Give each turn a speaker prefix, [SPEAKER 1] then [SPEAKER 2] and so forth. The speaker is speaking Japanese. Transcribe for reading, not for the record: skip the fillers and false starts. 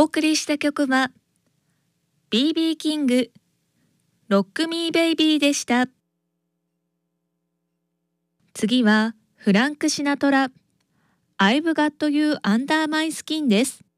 [SPEAKER 1] お送りした曲は BB キングロックミーベイビーでした。次はフランク・シナトラ I've Got You Under My Skin です。